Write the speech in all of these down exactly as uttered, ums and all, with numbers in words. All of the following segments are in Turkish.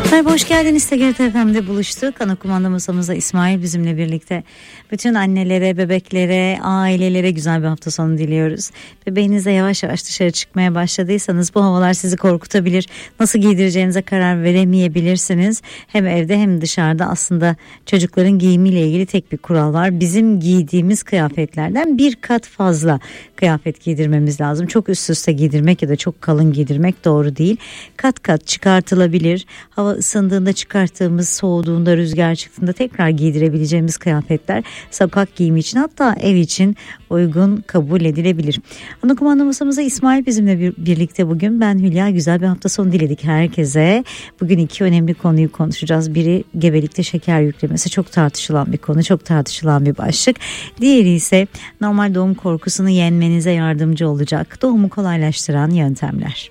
Merhaba, hoş geldiniz. T G R T F M'de buluştuk. Ana kumanda masamızda İsmail bizimle birlikte. Bütün annelere, bebeklere, ailelere güzel bir hafta sonu diliyoruz. Bebeğinizle yavaş yavaş dışarı çıkmaya başladıysanız bu havalar sizi korkutabilir. Nasıl giydireceğinize karar veremeyebilirsiniz. Hem evde hem dışarıda aslında çocukların giyimiyle ilgili tek bir kural var. Bizim giydiğimiz kıyafetlerden bir kat fazla kıyafet giydirmemiz lazım. Çok üst üste giydirmek ya da çok kalın giydirmek doğru değil. Kat kat çıkartılabilir. Hava ısındığında çıkarttığımız, soğuduğunda, rüzgar çıktığında tekrar giydirebileceğimiz kıyafetler sokak giyimi için, hatta ev için uygun kabul edilebilir. Ana kumanda masamızda İsmail bizimle bir, birlikte bugün. Ben Hülya, güzel bir hafta sonu diledik herkese. Bugün iki önemli konuyu konuşacağız. Biri gebelikte şeker yüklemesi, çok tartışılan bir konu, çok tartışılan bir başlık. Diğeri ise normal doğum korkusunu yenmenize yardımcı olacak, doğumu kolaylaştıran yöntemler.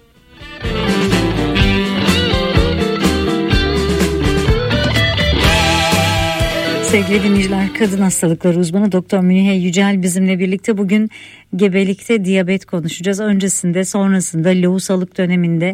Sevgili dinleyiciler, kadın hastalıkları uzmanı Doktor Münihe Yücel bizimle birlikte. Bugün gebelikte diyabet konuşacağız. Öncesinde, sonrasında, lohusalık döneminde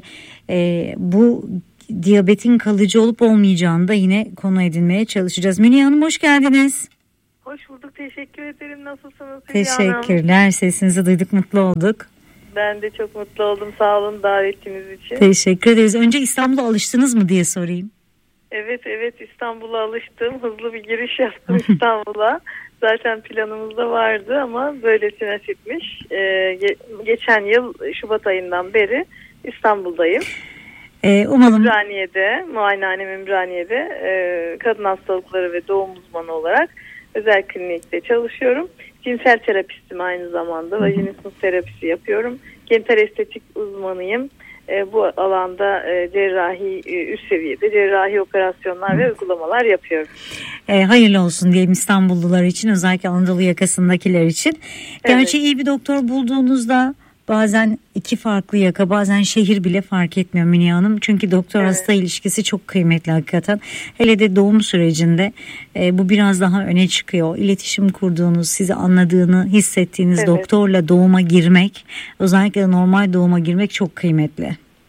e, bu diyabetin kalıcı olup olmayacağını da yine konu edinmeye çalışacağız. Münihe Hanım, hoş geldiniz. Hoş bulduk, teşekkür ederim. Nasılsınız? Teşekkürler, sesinizi duyduk, mutlu olduk. Ben de çok mutlu oldum, sağ olun davetiniz için. Teşekkür ederiz. Önce İstanbul'a alıştınız mı diye sorayım. Evet evet, İstanbul'a alıştım. Hızlı bir giriş yaptım İstanbul'a. Zaten planımızda vardı ama böylesi nasipmiş. Ee, ge- geçen yıl Şubat ayından beri İstanbul'dayım. Ee, umalım. Ümraniye'de, muayenehanem Ümraniye'de e, kadın hastalıkları ve doğum uzmanı olarak özel klinikte çalışıyorum. Cinsel terapistim aynı zamanda. Vajinismus terapisi yapıyorum. Genital estetik uzmanıyım. E, bu alanda e, cerrahi, e, üst seviyede cerrahi operasyonlar ve uygulamalar yapıyorum. E, hayırlı olsun diyelim İstanbullular için, özellikle Anadolu yakasındakiler için. Gerçi evet, iyi bir doktor bulduğunuzda bazen iki farklı yaka, bazen şehir bile fark etmiyor Münihe Hanım. Çünkü doktor evet, hasta ilişkisi çok kıymetli hakikaten. Hele de doğum sürecinde e, bu biraz daha öne çıkıyor. İletişim kurduğunuz, sizi anladığını hissettiğiniz evet, doktorla doğuma girmek, özellikle normal doğuma girmek çok kıymetli.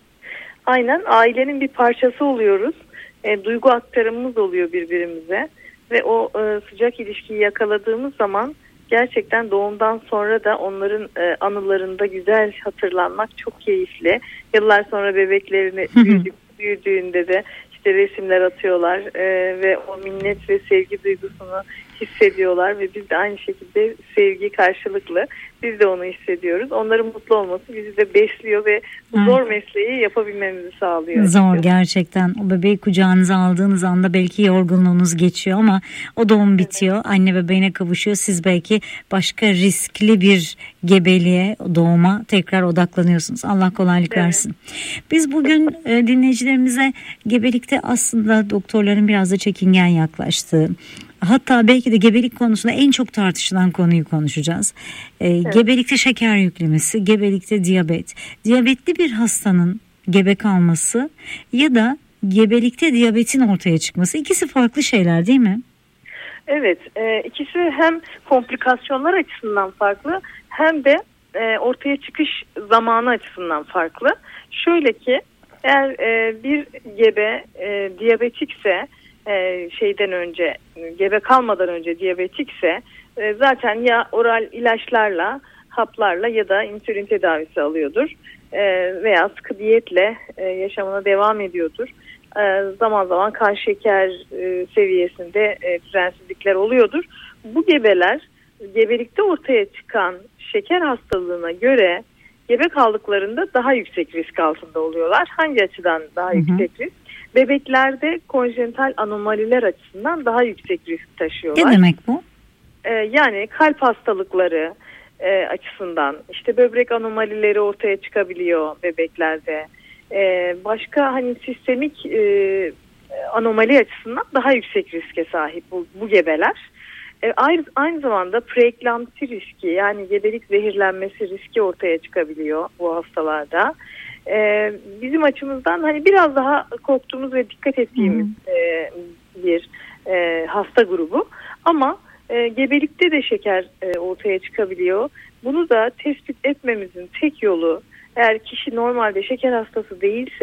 Aynen, ailenin bir parçası oluyoruz. E, duygu aktarımımız oluyor birbirimize ve o e, sıcak ilişkiyi yakaladığımız zaman gerçekten doğumdan sonra da onların e, anılarında güzel hatırlanmak çok keyifli. Yıllar sonra bebeklerini büyüdük, büyüdüğünde de işte resimler atıyorlar e, ve o minnet ve sevgi duygusunu hissediyorlar ve biz de aynı şekilde sevgi karşılıklı biz de onu hissediyoruz. Onların mutlu olması bizi de besliyor ve bu zor mesleği yapabilmemizi sağlıyor. Zor gerçekten. O bebeği kucağınıza aldığınız anda belki yorgunluğunuz geçiyor ama o doğum bitiyor. Evet. Anne bebeğine kavuşuyor. Siz belki başka riskli bir gebeliğe, doğuma tekrar odaklanıyorsunuz. Allah kolaylık evet, versin. Biz bugün e, dinleyicilerimize gebelikte aslında doktorların biraz da çekingen yaklaştığı, hatta belki de gebelik konusunda en çok tartışılan konuyu konuşacağız. Ee, evet. Gebelikte şeker yüklemesi, gebelikte diyabet. Diyabetli bir hastanın gebe kalması ya da gebelikte diyabetin ortaya çıkması, ikisi farklı şeyler değil mi? Evet, e, ikisi hem komplikasyonlar açısından farklı hem de e, ortaya çıkış zamanı açısından farklı. Şöyle ki, eğer e, bir gebe e, diyabetikse, Ee, şeyden önce, gebe kalmadan önce diyabetikse e, zaten ya oral ilaçlarla, haplarla ya da insülin tedavisi alıyordur e, veya sıkı diyetle e, yaşamına devam ediyordur. E, zaman zaman kan şeker e, seviyesinde e, düzensizlikler oluyordur. Bu gebeler gebelikte ortaya çıkan şeker hastalığına göre gebe kaldıklarında daha yüksek risk altında oluyorlar. Hangi açıdan daha hı hı. yüksek risk? Bebeklerde konjenital anomaliler açısından daha yüksek risk taşıyorlar. Ne demek bu? Ee, yani kalp hastalıkları e, açısından, işte böbrek anomalileri ortaya çıkabiliyor bebeklerde. Ee, başka hani sistemik e, anomali açısından daha yüksek riske sahip bu, bu gebeler. Ee, aynı, aynı zamanda preeklamsi riski, yani gebelik zehirlenmesi riski ortaya çıkabiliyor bu hastalarda. Ee, bizim açımızdan hani biraz daha korktuğumuz ve dikkat ettiğimiz e, bir e, hasta grubu, ama e, gebelikte de şeker e, ortaya çıkabiliyor. Bunu da tespit etmemizin tek yolu, eğer kişi normalde şeker hastası değilse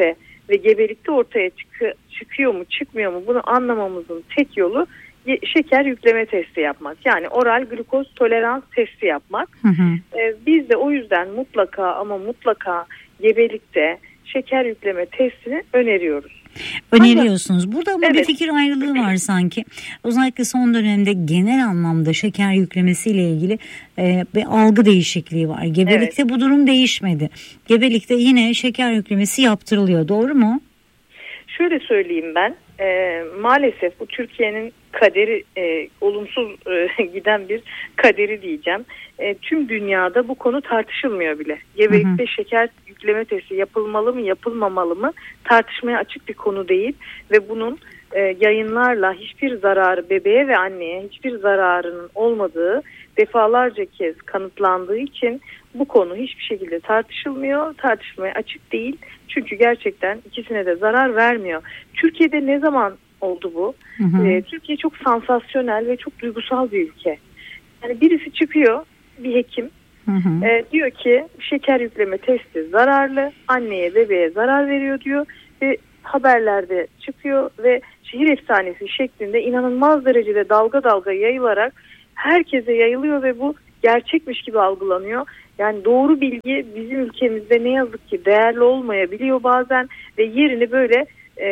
ve gebelikte ortaya çık- çıkıyor mu çıkmıyor mu bunu anlamamızın tek yolu şeker yükleme testi yapmak. Yani oral glukoz tolerans testi yapmak. Hı hı. Ee, biz de o yüzden mutlaka ama mutlaka gebelikte şeker yükleme testini öneriyoruz. Öneriyorsunuz. Burada ama evet. bir fikir ayrılığı var sanki. Özellikle son dönemde genel anlamda şeker yüklemesiyle ilgili e, bir algı değişikliği var. Gebelikte evet. bu durum değişmedi. Gebelikte yine şeker yüklemesi yaptırılıyor. Doğru mu? Şöyle söyleyeyim ben. E, maalesef bu Türkiye'nin kaderi, e, olumsuz e, giden bir kaderi diyeceğim. E, tüm dünyada bu konu tartışılmıyor bile. Gebelikte hı hı. şeker yükleme testi yapılmalı mı yapılmamalı mı tartışmaya açık bir konu değil ve bunun e, yayınlarla hiçbir zararı bebeğe ve anneye hiçbir zararının olmadığı defalarca kez kanıtlandığı için bu konu hiçbir şekilde tartışılmıyor, tartışmaya açık değil. Çünkü gerçekten ikisine de zarar vermiyor. Türkiye'de ne zaman oldu bu? Hı hı. Ee, Türkiye çok sansasyonel ve çok duygusal bir ülke. Yani birisi çıkıyor, bir hekim hı hı. E, diyor ki şeker yükleme testi zararlı, anneye bebeğe zarar veriyor diyor ve haberlerde çıkıyor ve şehir efsanesi şeklinde inanılmaz derecede dalga dalga yayılarak herkese yayılıyor ve bu gerçekmiş gibi algılanıyor. Yani doğru bilgi bizim ülkemizde ne yazık ki değerli olmayabiliyor bazen ve yerini böyle e,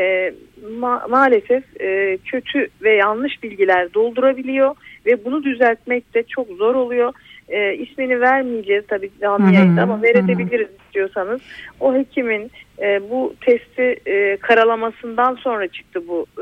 ma- maalesef e, kötü ve yanlış bilgiler doldurabiliyor ve bunu düzeltmek de çok zor oluyor. E, ismini vermeyeceğiz tabii canlı yayında ama verebiliriz istiyorsanız. O hekimin e, bu testi e, karalamasından sonra çıktı bu e,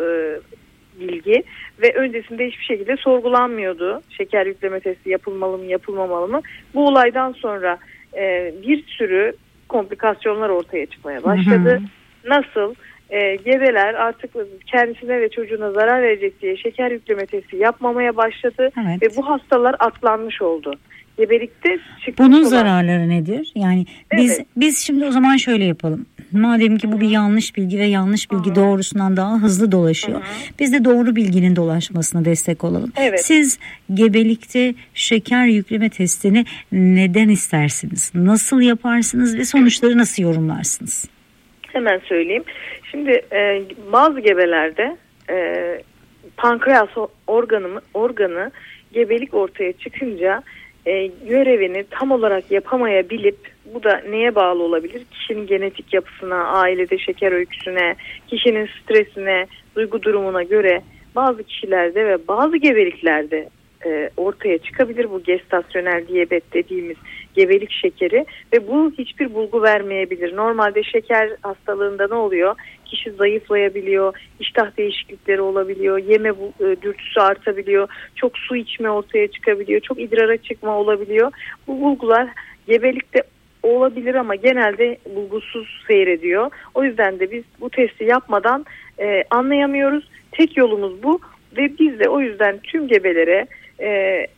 bilgi ve öncesinde hiçbir şekilde sorgulanmıyordu. Şeker yükleme testi yapılmalı mı yapılmamalı mı? Bu olaydan sonra e, bir sürü komplikasyonlar ortaya çıkmaya başladı. Hı hı. Nasıl? E, gebeler artık kendisine ve çocuğuna zarar verecek diye şeker yükleme testi yapmamaya başladı evet. ve bu hastalar atlanmış oldu. Gebelikte bunun olan... zararları nedir? Yani biz evet. biz şimdi o zaman şöyle yapalım. Madem ki bu bir yanlış bilgi ve yanlış bilgi Hı-hı. doğrusundan daha hızlı dolaşıyor. Hı-hı. Biz de doğru bilginin dolaşmasına destek olalım. Evet. Siz gebelikte şeker yükleme testini neden istersiniz? Nasıl yaparsınız ve sonuçları nasıl yorumlarsınız? Hemen söyleyeyim. Şimdi e, bazı gebelerde e, pankreas organı organı gebelik ortaya çıkınca e, görevini tam olarak yapamayabilip bu da neye bağlı olabilir? Kişinin genetik yapısına, ailede şeker öyküsüne, kişinin stresine, duygu durumuna göre bazı kişilerde ve bazı gebeliklerde e, ortaya çıkabilir bu gestasyonel diyabet dediğimiz gebelik şekeri ve bu hiçbir bulgu vermeyebilir. Normalde şeker hastalığında ne oluyor? Kişi zayıflayabiliyor, iştah değişiklikleri olabiliyor, yeme dürtüsü artabiliyor, çok su içme ortaya çıkabiliyor, çok idrara çıkma olabiliyor. Bu bulgular gebelikte olabilir ama genelde bulgusuz seyrediyor. O yüzden de biz bu testi yapmadan e, anlayamıyoruz. Tek yolumuz bu ve biz de o yüzden tüm gebelere e,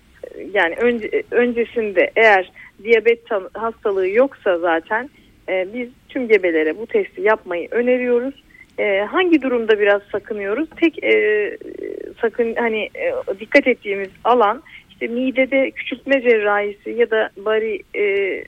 yani önce, öncesinde eğer diyabet hastalığı yoksa zaten e, biz tüm gebelere bu testi yapmayı öneriyoruz. E, hangi durumda biraz sakınıyoruz? Tek e, sakın hani e, dikkat ettiğimiz alan işte midede küçültme cerrahisi ya da bari e,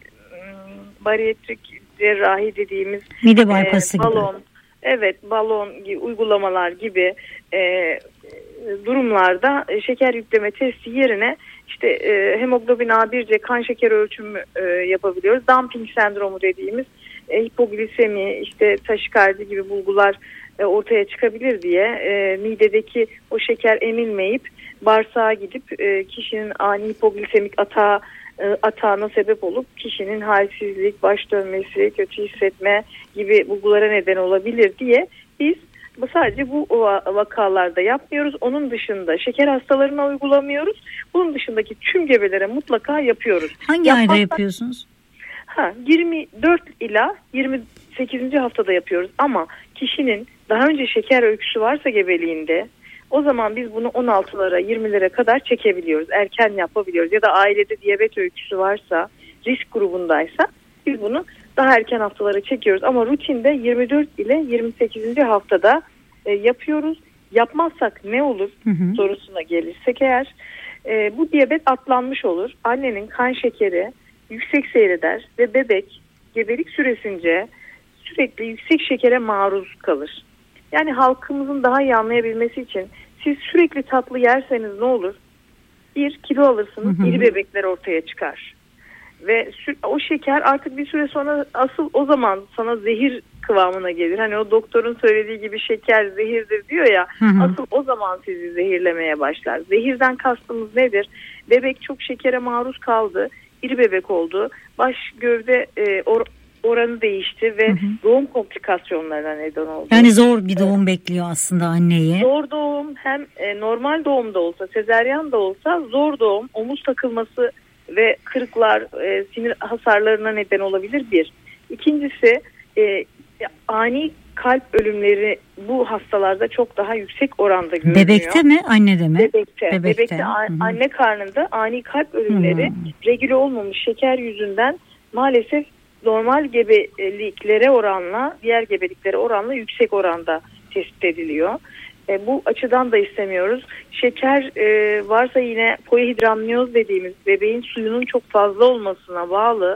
bariyetrik cerrahi dediğimiz mide bypass'ı e, balon, gibi. Evet, balon gibi uygulamalar gibi e, durumlarda e, şeker yükleme testi yerine işte e, hemoglobin A bir C kan şekeri ölçümü e, yapabiliyoruz. Dumping sendromu dediğimiz e, hipoglisemi, işte taşikardi gibi bulgular e, ortaya çıkabilir diye e, midedeki o şeker emilmeyip bağırsağa gidip e, kişinin ani hipoglisemik atağı atağına sebep olup kişinin halsizlik, baş dönmesi, kötü hissetme gibi bulgulara neden olabilir diye biz bu sadece bu vakalarda yapmıyoruz. Onun dışında şeker hastalarına uygulamıyoruz. Bunun dışındaki tüm gebelere mutlaka yapıyoruz. Hangi Yapmazsak, ayda yapıyorsunuz? Ha, yirmi dört ila yirmi sekizinci haftada yapıyoruz ama kişinin daha önce şeker öyküsü varsa gebeliğinde o zaman biz bunu on altılara yirmilere kadar çekebiliyoruz. Erken yapabiliyoruz. Ya da ailede diyabet öyküsü varsa, risk grubundaysa biz bunu daha erken haftalara çekiyoruz. Ama rutinde yirmi dört ile yirmi sekizinci haftada e, yapıyoruz. Yapmazsak ne olur hı hı. sorusuna gelirsek eğer e, bu diyabet atlanmış olur. Annenin kan şekeri yüksek seyreder ve bebek gebelik süresince sürekli yüksek şekere maruz kalır. Yani halkımızın daha iyi anlayabilmesi için siz sürekli tatlı yerseniz ne olur? Bir, kilo alırsınız, hı hı. iri bebekler ortaya çıkar. Ve o şeker artık bir süre sonra asıl o zaman sana zehir kıvamına gelir. Hani o doktorun söylediği gibi şeker zehirdir diyor ya. Hı hı. Asıl o zaman sizi zehirlemeye başlar. Zehirden kastımız nedir? Bebek çok şekere maruz kaldı. İri bebek oldu. Baş gövde e, or, oranı değişti ve hı hı. doğum komplikasyonlarına neden oldu. Yani zor bir doğum evet. bekliyor aslında anneyi. Zor doğum hem e, normal doğumda olsa, sezaryen de olsa zor doğum, omuz takılması ve kırıklar, e, sinir hasarlarına neden olabilir bir. İkincisi e, ani kalp ölümleri bu hastalarda çok daha yüksek oranda görülüyor. Bebekte mi, annede mi? Bebekte. Bebekte, Bebekte a- anne karnında ani kalp ölümleri Hı-hı. regüle olmamış şeker yüzünden maalesef normal gebeliklere oranla, diğer gebeliklere oranla yüksek oranda tespit ediliyor. E, bu açıdan da istemiyoruz. Şeker e, varsa yine polihidramniyoz dediğimiz bebeğin suyunun çok fazla olmasına bağlı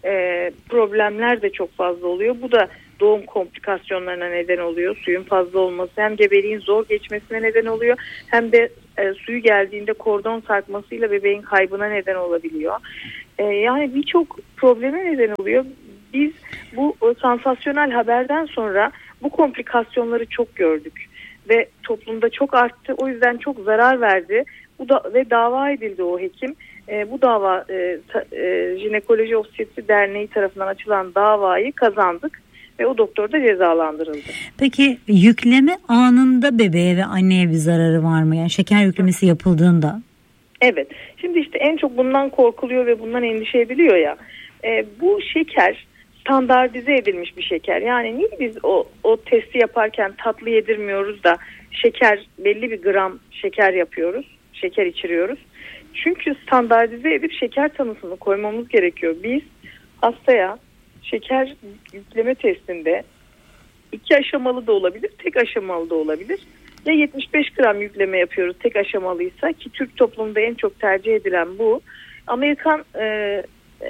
e, problemler de çok fazla oluyor. Bu da doğum komplikasyonlarına neden oluyor. Suyun fazla olması hem gebeliğin zor geçmesine neden oluyor hem de e, suyu geldiğinde kordon sarkmasıyla bebeğin kaybına neden olabiliyor. E, yani birçok probleme neden oluyor. Biz bu sansasyonel haberden sonra bu komplikasyonları çok gördük ve toplumda çok arttı. O yüzden çok zarar verdi. Bu da ve dava edildi o hekim. E, bu dava e, ta, e, Jinekoloji Obstetri Derneği tarafından açılan davayı kazandık ve o doktor da cezalandırıldı. Peki yükleme anında bebeğe ve anneye bir zararı var mı? Yani şeker yüklemesi yapıldığında? Evet. Şimdi işte en çok bundan korkuluyor ve bundan endişe ediliyor ya. E, bu şeker standartize edilmiş bir şeker. Yani niye biz o, o testi yaparken tatlı yedirmiyoruz da şeker belli bir gram şeker yapıyoruz, şeker içiriyoruz. Çünkü standartize edip şeker tanısını koymamız gerekiyor. Biz hastaya şeker yükleme testinde iki aşamalı da olabilir, tek aşamalı da olabilir. Ya yetmiş beş gram yükleme yapıyoruz tek aşamalıysa ki Türk toplumunda en çok tercih edilen bu. Amerikan e,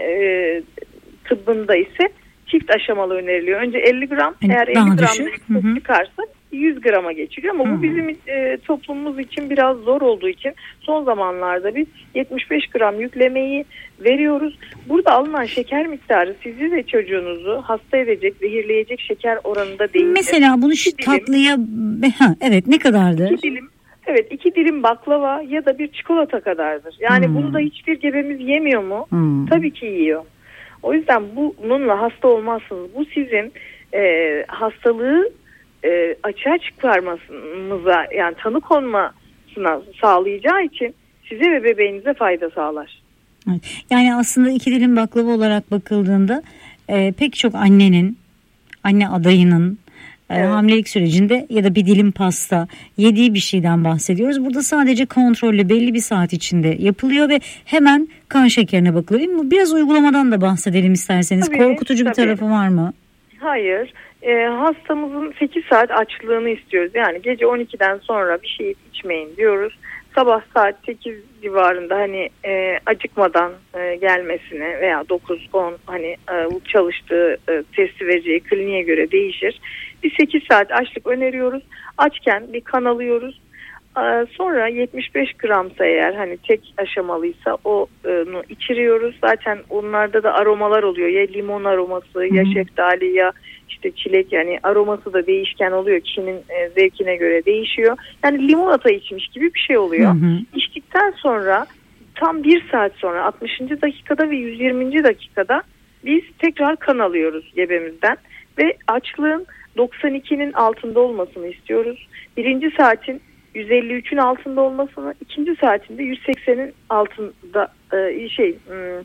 e, tıbbında ise çift aşamalı öneriliyor. Önce elli gram, eğer elli gram çıkarsa yüz grama geçiliyor ama Hı-hı. bu bizim e, toplumumuz için biraz zor olduğu için son zamanlarda biz yetmiş beş gram yüklemeyi veriyoruz. Burada alınan şeker miktarı sizi ve çocuğunuzu hasta edecek, zehirleyecek şeker oranında değil. Mesela bunu şu tatlıya ha, evet ne kadardır? İki dilim, evet iki dilim baklava ya da bir çikolata kadardır. Yani hmm. bunu da hiçbir gebemiz yemiyor mu? Hmm. Tabii ki yiyor. O yüzden bununla hasta olmazsınız. Bu sizin e, hastalığı e, açığa çıkarmanıza yani tanı konmasına sağlayacağı için size ve bebeğinize fayda sağlar. Evet. Yani aslında iki dilim baklava olarak bakıldığında e, pek çok annenin, anne adayının evet. e, hamilelik sürecinde ya da bir dilim pasta yediği bir şeyden bahsediyoruz. Burada sadece kontrollü belli bir saat içinde yapılıyor ve hemen kan şekerine bakılıyor. Değil mi? Biraz uygulamadan da bahsedelim isterseniz. Tabii, Korkutucu tabii. bir tarafı var mı? Hayır. E, hastamızın sekiz saat açlığını istiyoruz. Yani gece on ikiden sonra bir şey içmeyin diyoruz. Sabah saat sekiz civarında hani e, acıkmadan e, gelmesine veya dokuz on hani e, çalıştığı e, testi vereceği kliniğe göre değişir. Bir sekiz saat açlık öneriyoruz. Açken bir kan alıyoruz. E, sonra yetmiş beş gramsa eğer hani tek aşamalıysa onu içiriyoruz. Zaten onlarda da aromalar oluyor. Ya limon aroması ya şeftali ya işte çilek yani aroması da değişken oluyor. Kişinin e, zevkine göre değişiyor. Yani limonata içmiş gibi bir şey oluyor. Hı hı. İçtikten sonra tam bir saat sonra altmışıncı dakikada ve yüz yirminci dakikada biz tekrar kan alıyoruz gebemizden. Ve açlığın doksan ikinin altında olmasını istiyoruz. Birinci saatin yüz elli üçün altında olmasını, ikinci saatinde yüz seksenin altında e, şey... Hmm,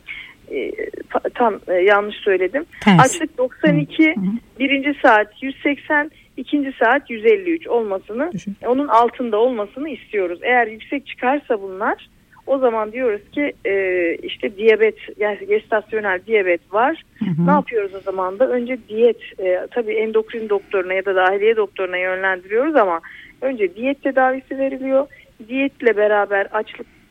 tam yanlış söyledim. Ters. Açlık doksan iki, hı hı. birinci saat yüz seksen, ikinci saat yüz elli üç olmasını, Düşün. onun altında olmasını istiyoruz. Eğer yüksek çıkarsa bunlar, o zaman diyoruz ki e, işte diyabet, yani gestasyonel diyabet var. Hı hı. Ne yapıyoruz o zaman da? Önce diyet, e, tabii endokrin doktoruna ya da dahiliye doktoruna yönlendiriyoruz ama önce diyet tedavisi veriliyor. Diyetle beraber açlık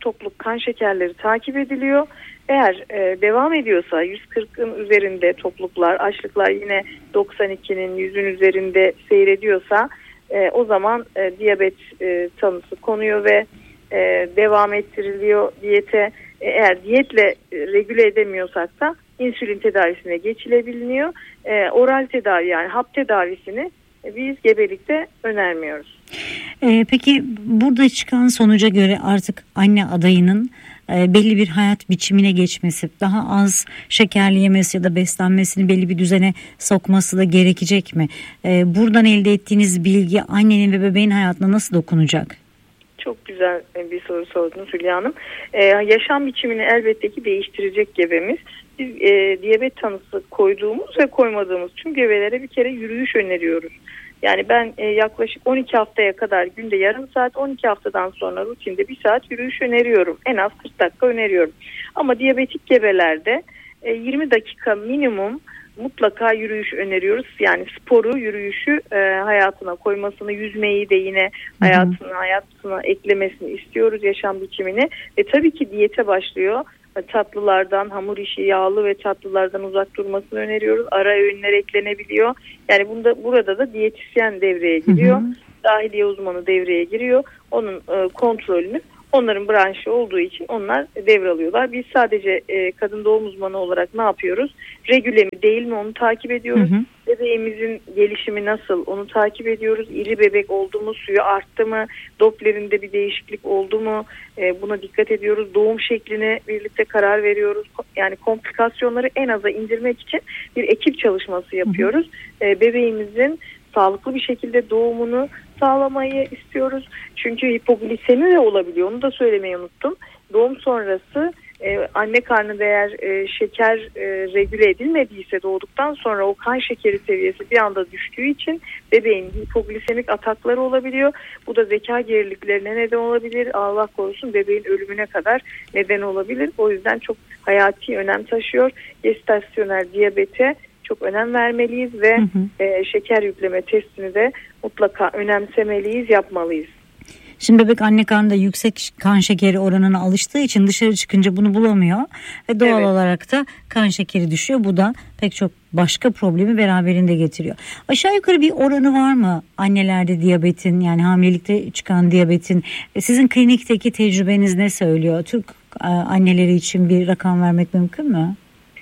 tokluk kan şekerleri takip ediliyor. Eğer e, devam ediyorsa yüz kırkın üzerinde tokluklar, açlıklar yine doksan ikinin yüzün üzerinde seyrediyorsa e, o zaman e, diyabet e, tanısı konuyor ve e, devam ettiriliyor diyete. E, eğer diyetle e, regüle edemiyorsak da insülin tedavisine geçilebiliyor. E, oral tedavi yani hap tedavisini e, biz gebelikte önermiyoruz. Ee, peki burada çıkan sonuca göre artık anne adayının e, belli bir hayat biçimine geçmesi, daha az şekerli yemesi ya da beslenmesini belli bir düzene sokması da gerekecek mi? E, buradan elde ettiğiniz bilgi annenin ve bebeğin hayatına nasıl dokunacak? Çok güzel bir soru sordunuz Hülya Hanım. Ee, yaşam biçimini elbette ki değiştirecek gebemiz. Biz e, diyabet tanısı koyduğumuz ve koymadığımız tüm gebelere bir kere yürüyüş öneriyoruz. Yani ben e, yaklaşık on iki haftaya kadar günde yarım saat, on iki haftadan sonra rutinde bir saat yürüyüş öneriyorum. En az kırk dakika öneriyorum. Ama diyabetik gebelerde e, yirmi dakika minimum mutlaka yürüyüş öneriyoruz. Yani sporu, yürüyüşü e, hayatına koymasını, yüzmeyi de yine hayatına, hayatına eklemesini istiyoruz, yaşam biçimini. Ve tabii ki diyete başlıyor. Tatlılardan, hamur işi, yağlı ve tatlılardan uzak durmasını öneriyoruz. Ara öğünler eklenebiliyor. Yani bunda burada da diyetisyen devreye giriyor. Hı hı. Dahiliye uzmanı devreye giriyor. Onun e, kontrolünü onların branşı olduğu için onlar devralıyorlar. Biz sadece e, kadın doğum uzmanı olarak ne yapıyoruz? Regüle mi değil mi onu takip ediyoruz. Hı hı. Bebeğimizin gelişimi nasıl onu takip ediyoruz. İri bebek oldu mu, suyu arttı mı, Doppler'inde bir değişiklik oldu mu e, buna dikkat ediyoruz. Doğum şekline birlikte karar veriyoruz. Yani komplikasyonları en aza indirmek için bir ekip çalışması yapıyoruz. Hı hı. E, bebeğimizin sağlıklı bir şekilde doğumunu sağlamayı istiyoruz. Çünkü hipoglisemi de olabiliyor. Onu da söylemeyi unuttum. Doğum sonrası e, anne karnında eğer e, şeker e, regüle edilmediyse doğduktan sonra o kan şekeri seviyesi bir anda düştüğü için bebeğin hipoglisemik atakları olabiliyor. Bu da zeka geriliklerine neden olabilir. Allah korusun bebeğin ölümüne kadar neden olabilir. O yüzden çok hayati önem taşıyor. Gestasyonel diyabete çok önem vermeliyiz ve hı hı. E, şeker yükleme testini de mutlaka önemsemeliyiz, yapmalıyız. Şimdi bebek anne karnında yüksek kan şekeri oranına alıştığı için dışarı çıkınca bunu bulamıyor ve doğal evet. olarak da kan şekeri düşüyor. Bu da pek çok başka problemi beraberinde getiriyor. Aşağı yukarı bir oranı var mı annelerde diyabetin, yani hamilelikte çıkan diyabetin? Sizin klinikteki tecrübeniz ne söylüyor? Türk anneleri için bir rakam vermek mümkün mü?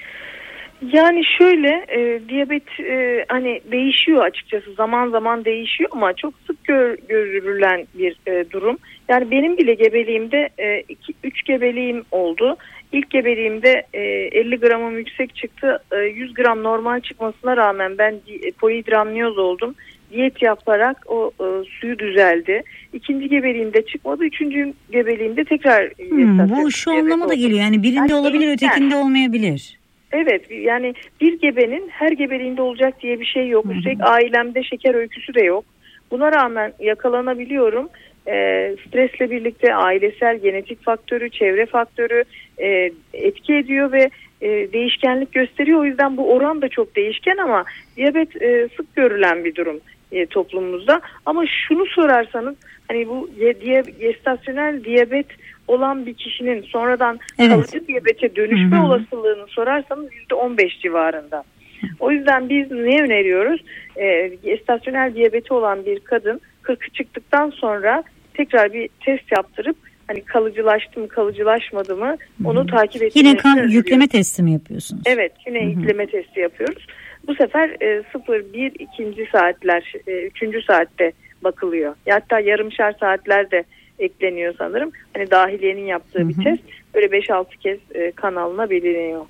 Yani şöyle e, diyabet e, hani değişiyor açıkçası, zaman zaman değişiyor ama çok sık gör, görülen bir e, durum. Yani benim bile gebeliğimde üç e, gebeliğim oldu. İlk gebeliğimde e, elli gramım yüksek çıktı. E, yüz gram normal çıkmasına rağmen ben di, polihidramniyoz oldum. Diyet yaparak o e, suyu düzeldi. İkinci gebeliğimde çıkmadı. Üçüncü gebeliğimde tekrar hmm, bu şu anlama da geliyor. Yani birinde yani olabilir, yani, ötekinde olmayabilir. Evet, yani bir gebenin her gebeliğinde olacak diye bir şey yok. Hı-hı. Üstelik ailemde şeker öyküsü de yok. Buna rağmen yakalanabiliyorum. E, stresle birlikte ailesel, genetik faktörü, çevre faktörü e, etki ediyor ve e, değişkenlik gösteriyor. O yüzden bu oran da çok değişken ama diyabet e, sık görülen bir durum e, toplumumuzda. Ama şunu sorarsanız hani bu diye, gestasyonel diyabet olan bir kişinin sonradan evet. kalıcı diyabete dönüşme Hı-hı. olasılığını sorarsanız yüzde on beş civarında. O yüzden biz ne öneriyoruz? E, gestasyonel diyabeti olan bir kadın kırkı çıktıktan sonra tekrar bir test yaptırıp hani kalıcılaştı mı kalıcılaşmadı mı onu Hı-hı. takip etmesi. Yine kan yükleme testi mi yapıyorsunuz? Evet, yine Hı-hı. yükleme testi yapıyoruz. Bu sefer e, sıfır bir ikinci saatler e, üçüncü saatte bakılıyor. Hatta yarımşar saatler de ekleniyor sanırım. Hani dahiliyenin yaptığı hı hı. bir test. Böyle beş altı kez e, kan alınabiliyor.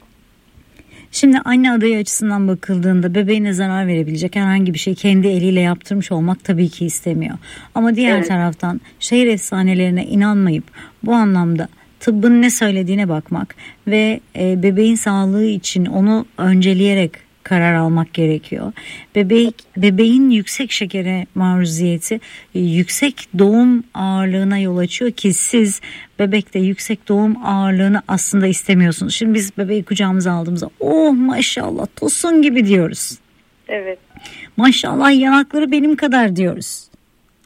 Şimdi anne adayı açısından bakıldığında bebeğine zarar verebilecek herhangi bir şey kendi eliyle yaptırmış olmak tabii ki istemiyor. Ama diğer evet. taraftan şehir efsanelerine inanmayıp bu anlamda tıbbın ne söylediğine bakmak ve e, bebeğin sağlığı için onu önceleyerek karar almak gerekiyor. Bebek, bebeğin yüksek şekere maruziyeti yüksek doğum ağırlığına yol açıyor ki siz bebekte yüksek doğum ağırlığını aslında istemiyorsunuz. Şimdi biz bebeği kucağımıza aldığımızda oh maşallah tosun gibi diyoruz. Evet. Maşallah yanakları benim kadar diyoruz.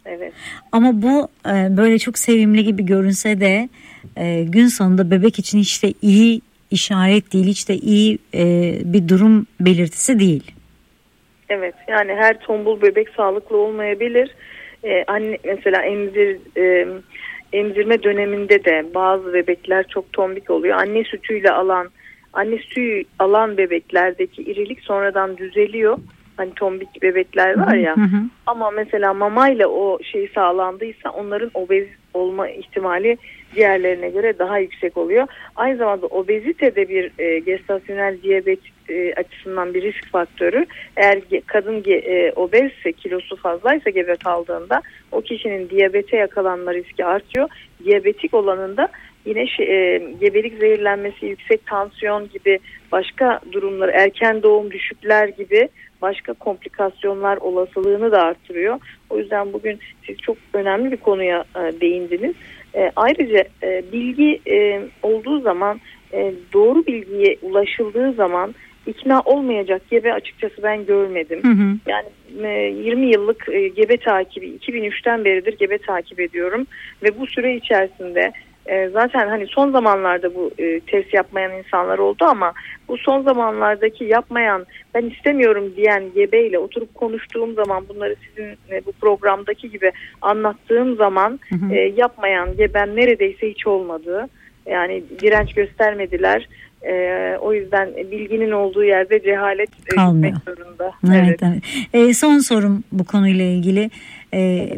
Evet. Ama bu e, böyle çok sevimli gibi görünse de e, gün sonunda bebek için hiç de iyi işaret değil, hiç de iyi e, bir durum belirtisi değil. Evet, yani her tombul bebek sağlıklı olmayabilir. Ee, anne mesela emzir e, emzirme döneminde de bazı bebekler çok tombik oluyor. Anne sütüyle alan, anne sütü alan bebeklerdeki irilik sonradan düzeliyor. Hani tombik bebekler var ya. Hı hı. Ama mesela mamayla o şey sağlandıysa onların obez olma ihtimali diğerlerine göre daha yüksek oluyor. Aynı zamanda obezite de bir e, gestasyonel diyabet e, açısından bir risk faktörü. Eğer ge, kadın ge, e, obezse, kilosu fazlaysa gebe kaldığında o kişinin diyabete yakalanma riski artıyor. Diyabetik olanında yine şey, e, gebelik zehirlenmesi, yüksek tansiyon gibi başka durumlar, erken doğum, düşükler gibi başka komplikasyonlar olasılığını da artırıyor. O yüzden bugün siz çok önemli bir konuya e, değindiniz. E, ayrıca e, bilgi e, olduğu zaman, e, doğru bilgiye ulaşıldığı zaman ikna olmayacak gebe açıkçası ben görmedim. Hı hı. Yani e, yirmi yıllık e, gebe takibi, iki bin üçten beridir gebe takip ediyorum ve bu süre içerisinde e, zaten hani son zamanlarda bu e, test yapmayan insanlar oldu ama bu son zamanlardaki yapmayan, ben istemiyorum diyen gebeyle oturup konuştuğum zaman, bunları sizin e, bu programdaki gibi anlattığım zaman hı hı. E, yapmayan geben neredeyse hiç olmadı. Yani direnç göstermediler. Ee, o yüzden bilginin olduğu yerde cehalet kalmıyor. Zorunda. Evet, evet. Evet. Ee, son sorum bu konuyla ilgili. Ee,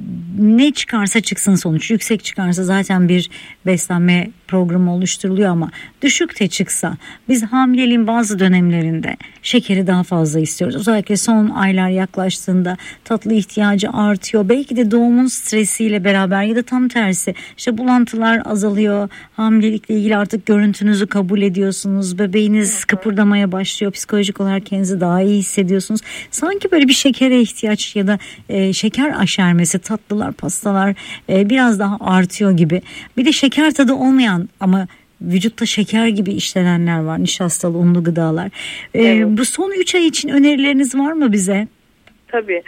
ne çıkarsa çıksın sonuç. Yüksek çıkarsa zaten bir beslenme programı oluşturuluyor ama düşük de çıksa biz hamileliğin bazı dönemlerinde şekeri daha fazla istiyoruz. Özellikle son aylar yaklaştığında tatlı ihtiyacı artıyor. Belki de doğumun stresiyle beraber ya da tam tersi işte bulantılar azalıyor. Hamilelikle ilgili artık görüntünüzü kabul ediyorsunuz. Bebeğiniz kıpırdamaya başlıyor. Psikolojik olarak kendinizi daha iyi hissediyorsunuz. Sanki böyle bir şekere ihtiyaç ya da e, şeker aşermesi, tatlılar, pastalar e, biraz daha artıyor gibi. Bir de şeker tadı olmayan ama vücutta şeker gibi işlenenler var. Nişastalı, unlu gıdalar. Ee, evet. Bu son üç ay için önerileriniz var mı bize? Tabii.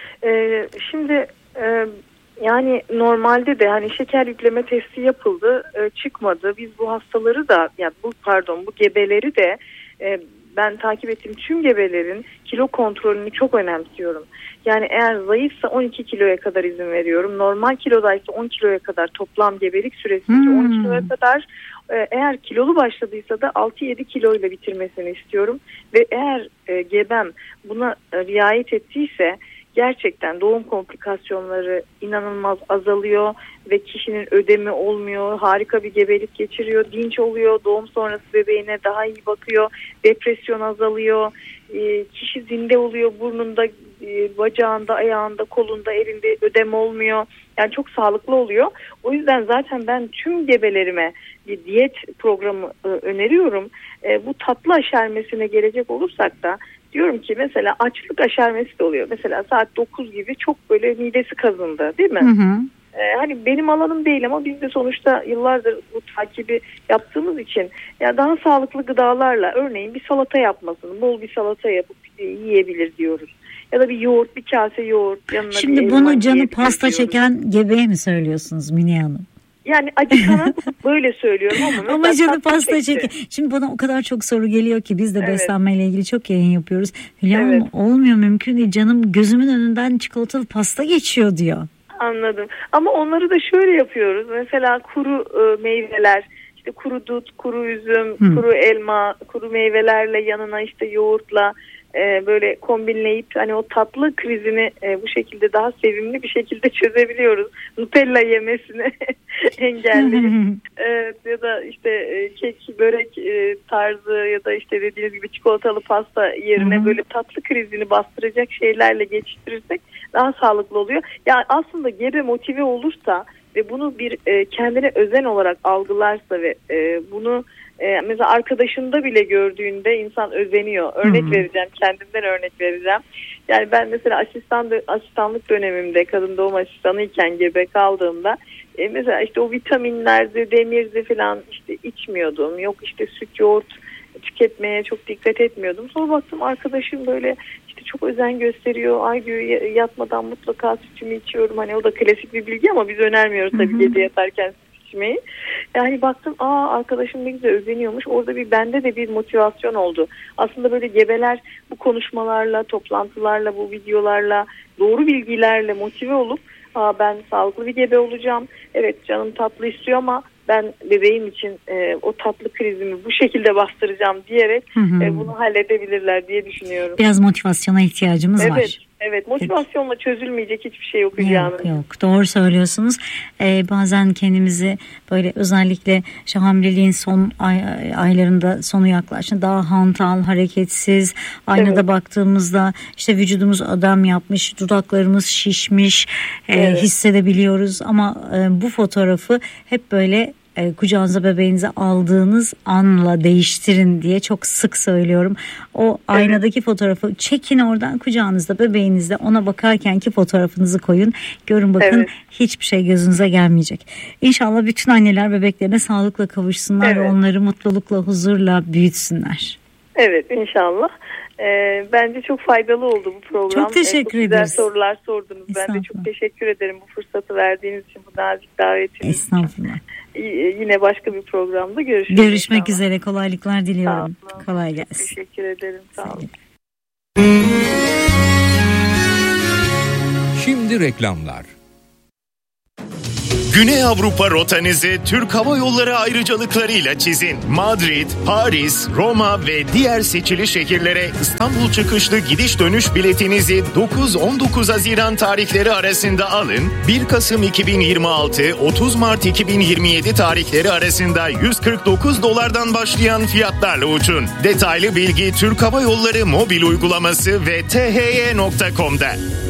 Ee, şimdi e, yani normalde de hani şeker yükleme testi yapıldı, e, çıkmadı. Biz bu hastaları da, yani bu pardon bu gebeleri de e, ben takip ettiğim tüm gebelerin kilo kontrolünü çok önemsiyorum. Yani eğer zayıfsa on iki kiloya kadar izin veriyorum. Normal kilodaysa on kiloya kadar, toplam gebelik süresince hmm. on kiloya kadar. Eğer kilolu başladıysa da altı yedi kiloyla bitirmesini istiyorum. Ve eğer e, gebem buna e, riayet ettiyse gerçekten doğum komplikasyonları inanılmaz azalıyor ve kişinin ödemi olmuyor, harika bir gebelik geçiriyor, dinç oluyor, doğum sonrası bebeğine daha iyi bakıyor, depresyon azalıyor, e, kişi zinde oluyor, burnunda, e, bacağında, ayağında, kolunda, elinde ödem olmuyor. Yani çok sağlıklı oluyor. O yüzden zaten ben tüm gebelerime bir diyet programı e, öneriyorum. E, bu tatlı aşermesine gelecek olursak da diyorum ki mesela açlık aşermesi de oluyor. Mesela saat dokuz gibi çok böyle midesi kazındı, değil mi? Hı hı. Ee, hani benim alanım değil ama biz de sonuçta yıllardır bu takibi yaptığımız için ya daha sağlıklı gıdalarla, örneğin bir salata yapmasını, bol bir salata yapıp yiyebilir diyoruz. Ya da bir yoğurt, bir kase yoğurt yanına. Şimdi bunu canı pasta diyoruz. Çeken gebeye mi söylüyorsunuz Mine Hanım? Yani acıkana böyle söylüyorum ama. Ama canı pasta çekin. Şimdi bana o kadar çok soru geliyor ki biz de evet. beslenmeyle ilgili çok yayın yapıyoruz. Hülya evet. Hanım olmuyor, mümkün değil. Canım gözümün önünden çikolatalı pasta geçiyor diyor. Anladım. Ama onları da şöyle yapıyoruz. Mesela kuru e, meyveler, işte kuru dut, kuru üzüm, hmm. kuru elma, kuru meyvelerle yanına işte yoğurtla e, böyle kombinleyip hani o tatlı krizini e, bu şekilde daha sevimli bir şekilde çözebiliyoruz. Nutella yemesini engelleyip evet, ya da işte e, kek, börek e, tarzı ya da işte dediğiniz gibi çikolatalı pasta yerine hmm. böyle tatlı krizini bastıracak şeylerle geçiştirirsek daha sağlıklı oluyor. Yani aslında gebe motive olursa ve bunu bir e, kendine özen olarak algılarsa ve e, bunu e, mesela arkadaşında bile gördüğünde insan özeniyor. Örnek hmm. vereceğim, kendimden örnek vereceğim. Yani ben mesela asistan asistanlık dönemimde, kadın doğum asistanıyken gebe kaldığımda e, mesela işte o vitaminlerdi, demirdi falan işte içmiyordum. Yok işte süt, yoğurt tüketmeye çok dikkat etmiyordum. Sonra baktım arkadaşım böyle İşte çok özen gösteriyor. Ay diyor yatmadan mutlaka sütümü içiyorum. Hani o da klasik bir bilgi ama biz önermiyoruz tabii gece yatarken süt içmeyi. Yani baktım aa arkadaşım ne güzel özeniyormuş. Orada bir bende de bir motivasyon oldu. Aslında böyle gebeler bu konuşmalarla, toplantılarla, bu videolarla, doğru bilgilerle motive olup aa ben sağlıklı bir gebe olacağım. Evet canım tatlı istiyor ama ben bebeğim için e, o tatlı krizimi bu şekilde bastıracağım diyerek hı hı. E, bunu halledebilirler diye düşünüyorum. Biraz motivasyona ihtiyacımız evet, var. Evet, motivasyonla çözülmeyecek hiçbir şey yok Hülya Hanım. Yok yok, doğru söylüyorsunuz. Ee, bazen kendimizi böyle özellikle işte hamileliğin son ay, aylarında sonu yaklaştığında daha hantal, hareketsiz, aynada evet. baktığımızda işte vücudumuz adam yapmış, dudaklarımız şişmiş evet. e, hissedebiliyoruz ama e, bu fotoğrafı hep böyle E, kucağınıza bebeğinizi aldığınız anla değiştirin diye çok sık söylüyorum. O evet. aynadaki fotoğrafı çekin, oradan kucağınızda bebeğinizle ona bakarkenki fotoğrafınızı koyun. Görün bakın evet. hiçbir şey gözünüze gelmeyecek. İnşallah bütün anneler bebeklerine sağlıkla kavuşsunlar evet. ve onları mutlulukla, huzurla büyütsünler. Evet, inşallah. Ee, bence çok faydalı oldu bu program. Çok teşekkür ee, çok ederiz. Güzel sorular sordunuz. Ben de çok teşekkür ederim bu fırsatı verdiğiniz için, bu nazik davetiniz için. Estağfurullah. Yine başka bir programda görüşürüz. Görüşmek inşallah. Üzere. Kolaylıklar diliyorum. Kolay gelsin. Teşekkür ederim. Sağ olun. Şimdi reklamlar. Güney Avrupa rotanızı Türk Hava Yolları ayrıcalıklarıyla çizin. Madrid, Paris, Roma ve diğer seçili şehirlere İstanbul çıkışlı gidiş dönüş biletinizi dokuz on dokuz Haziran tarihleri arasında alın. bir Kasım iki bin yirmi altı otuz Mart iki bin yirmi yedi tarihleri arasında yüz kırk dokuz dolardan başlayan fiyatlarla uçun. Detaylı bilgi Türk Hava Yolları mobil uygulaması ve t h y nokta com'da.